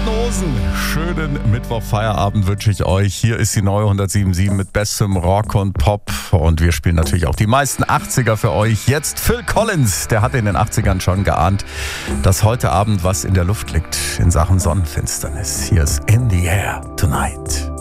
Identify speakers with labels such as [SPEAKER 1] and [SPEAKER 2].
[SPEAKER 1] Toten Hosen. Schönen Mittwoch-Feierabend wünsche ich euch. Hier ist die neue 107.7 mit bestem Rock und Pop. Und wir spielen natürlich auch die meisten 80er für euch. Jetzt Phil Collins, der hat in den 80ern schon geahnt, dass heute Abend was in der Luft liegt in Sachen Sonnenfinsternis. Hier ist In the Air Tonight.